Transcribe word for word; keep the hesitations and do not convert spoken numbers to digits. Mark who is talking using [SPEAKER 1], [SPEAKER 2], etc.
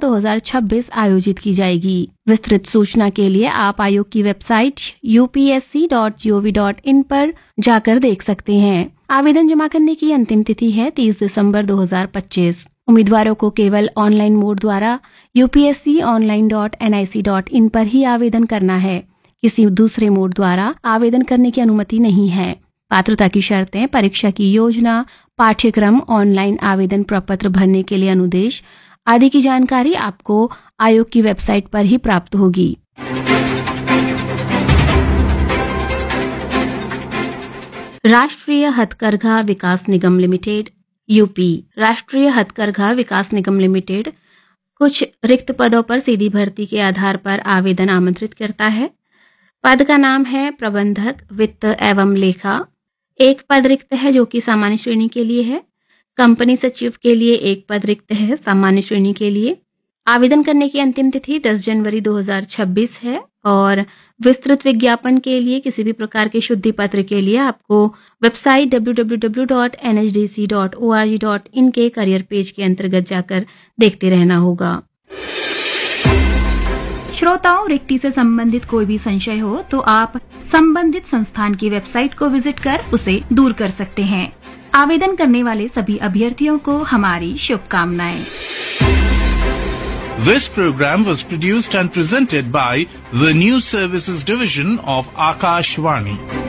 [SPEAKER 1] दो हज़ार छब्बीस आयोजित की जाएगी। विस्तृत सूचना के लिए आप आयोग की website U P S C dot G O V dot in पर जाकर देख सकते हैं। आवेदन जमा करने की अंतिम तिथि है तीस दिसंबर दो हज़ार पच्चीस। उम्मीदवारों को केवल ऑनलाइन मोड द्वारा U P S C online dot N I C dot in पर ही आवेदन करना है। किसी दूसरे मोड द्वारा आवेदन करने की अनुमति नहीं है। पात्रता की शर्तें, परीक्षा की योजना, पाठ्यक्रम, ऑनलाइन आवेदन प्रपत्र भरने के लिए अनुदेश आदि की जानकारी आपको आयोग की वेबसाइट पर ही प्राप्त होगी। राष्ट्रीय हथकरघा विकास निगम लिमिटेड यूपी राष्ट्रीय हथकरघा विकास निगम लिमिटेड कुछ रिक्त पदों पर सीधी भर्ती के आधार पर आवेदन आमंत्रित करता है। पद का नाम है प्रबंधक वित्त एवं लेखा। एक पद रिक्त है जो कि सामान्य श्रेणी के लिए है। कंपनी सचिव के लिए एक पद रिक्त है सामान्य श्रेणी के लिए। आवेदन करने की अंतिम तिथि दस जनवरी दो हज़ार छब्बीस है और विस्तृत विज्ञापन के लिए किसी भी प्रकार के शुद्धि पत्र के लिए आपको website W W W dot N H D C dot O R G dot in के करियर पेज के अंतर्गत जाकर देखते रहना होगा। श्रोताओं, रिक्ति से संबंधित कोई भी संशय हो तो आप संबंधित संस्थान की वेबसाइट को विजिट कर उसे दूर कर सकते हैं। आवेदन करने वाले सभी अभ्यर्थियों को हमारी शुभकामनाएं।
[SPEAKER 2] This program was produced and presented by the News Services Division of Akashvani.